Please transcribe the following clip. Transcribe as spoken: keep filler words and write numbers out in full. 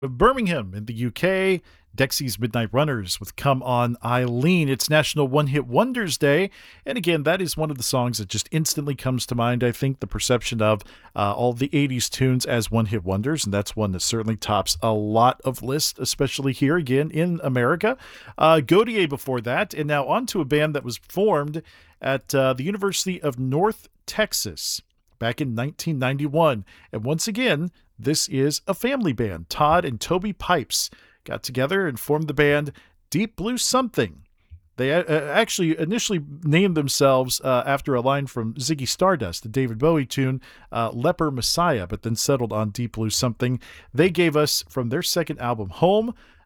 Of Birmingham in the U K, Dexy's Midnight Runners with Come On Eileen. It's National One Hit Wonders Day. And again, that is one of the songs that just instantly comes to mind. I think the perception of uh, all the eighties tunes as one hit wonders. And that's one that certainly tops a lot of lists, especially here again in America. Uh, Gaudier before that. And now on to a band that was formed at uh, the University of North Texas back in nineteen ninety-one. And once again, this is a family band. Todd and Toby Pipes got together and formed the band Deep Blue Something. They uh, actually initially named themselves uh, after a line from Ziggy Stardust, the David Bowie tune, uh, Leper Messiah, but then settled on Deep Blue Something. They gave us, from their second album, Home,